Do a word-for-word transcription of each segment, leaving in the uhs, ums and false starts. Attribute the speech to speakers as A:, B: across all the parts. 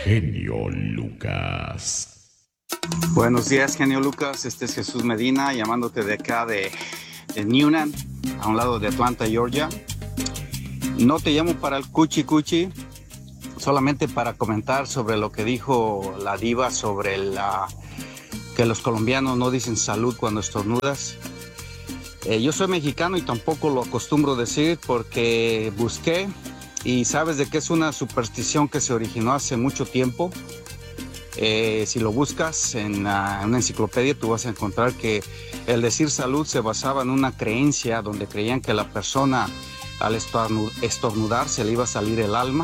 A: genio Lucas.
B: Buenos días, genio Lucas. Este es Jesús Medina, llamándote de acá de, de Newnan, a un lado de Atlanta, Georgia. No te llamo para el cuchi cuchi, solamente para comentar sobre lo que dijo la diva sobre la, que los colombianos no dicen salud cuando estornudas. Eh, yo soy mexicano y tampoco lo acostumbro decir porque busqué y sabes de que es una superstición que se originó hace mucho tiempo. Eh, si lo buscas en uh, una enciclopedia, tú vas a encontrar que el decir salud se basaba en una creencia donde creían que la persona al estornudar se le iba a salir el alma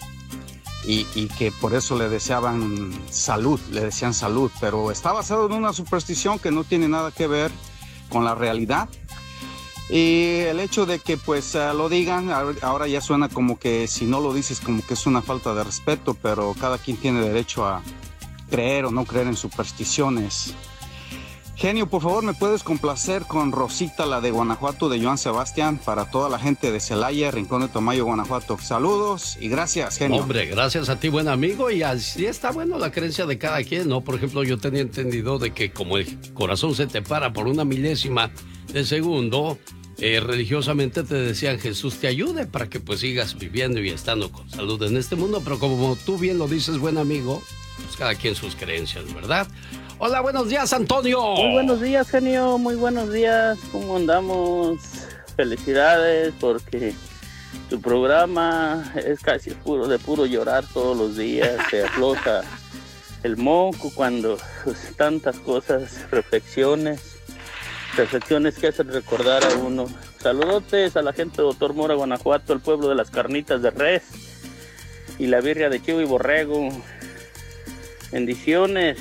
B: y, y que por eso le deseaban salud, le decían salud, pero está basado en una superstición que no tiene nada que ver con la realidad. Y el hecho de que pues uh, lo digan, ahora ya suena como que si no lo dices como que es una falta de respeto, pero cada quien tiene derecho a creer o no creer en supersticiones. Genio, por favor, ¿me puedes complacer con Rosita, la de Guanajuato, de Joan Sebastián, para toda la gente de Celaya, Rincón de Tomayo, Guanajuato? Saludos y gracias, genio.
C: Hombre, gracias a ti, buen amigo, y así está bueno la creencia de cada quien, ¿no? Por ejemplo, yo tenía entendido de que como el corazón se te para por una milésima de segundo, eh, religiosamente te decían Jesús te ayude para que pues sigas viviendo y estando con salud en este mundo, pero como tú bien lo dices, buen amigo, pues cada quien sus creencias, ¿verdad? Hola, buenos días, Antonio.
D: Muy buenos días, genio, muy buenos días. ¿Cómo andamos? Felicidades porque tu programa es casi puro de puro llorar todos los días. Se afloja el moco cuando pues, tantas cosas, reflexiones, reflexiones que hacen recordar a uno. Saludotes a la gente de Doctor Mora, Guanajuato, el pueblo de las carnitas de res y la birria de chivo y borrego. Bendiciones.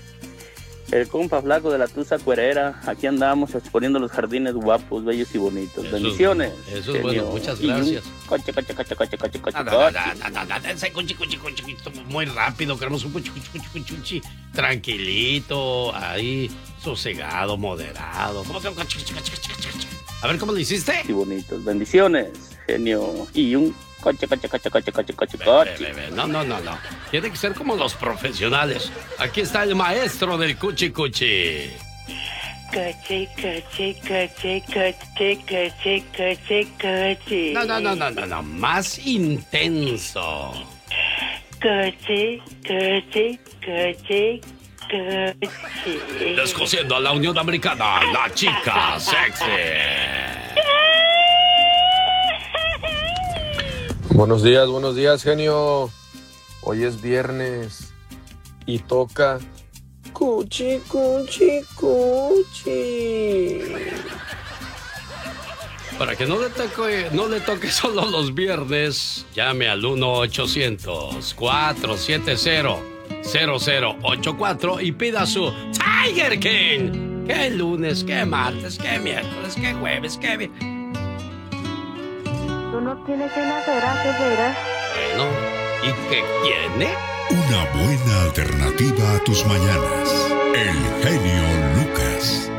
D: El compa flaco de la Tusa Cuerera, aquí andamos exponiendo los jardines guapos, bellos y bonitos. Eso, bendiciones.
C: Eso es bueno, muchas gracias.
D: Coche, coche, coche, coche, coche, coche,
C: no, no,
D: coche.
C: No, no, no, no, ese cuchi, cuchi, cuchi, muy rápido, queremos un cuchi, cuchi, cuchi, cuchi, cuchi, tranquilito, ahí, sosegado, moderado. ¿Cómo que un cuchi, cuchi, cuchi, cuchi, cuchi? A ver, ¿cómo lo hiciste?
D: Y bonitos, bendiciones, genio. Y un coche, coche, coche, coche, coche, coche, coche.
C: Ve, ve, ve. No, no, no, no. Tiene que ser como los profesionales. Aquí está el maestro del cuchi cuchi.
E: Coche, coche, coche, coche, coche, coche, coche.
C: No, no, no, no, no, no. Más intenso.
E: Coche, coche, coche, coche.
C: Descosiendo a la Unión Americana, la chica sexy.
F: Buenos días, buenos días, genio. Hoy es viernes y toca cuchi, cuchi, cuchi.
C: Para que no le toque, no le toque solo los viernes, llame al uno ochocientos, cuatro siete cero, cero cero ocho cuatro y pida su Tiger King. ¿Qué lunes, qué martes, qué miércoles, qué jueves, qué viernes?
E: Tú no tienes heladera, de veras.
C: Bueno, ¿y qué tiene?
A: Una buena alternativa a tus mañanas. El genio Lucas.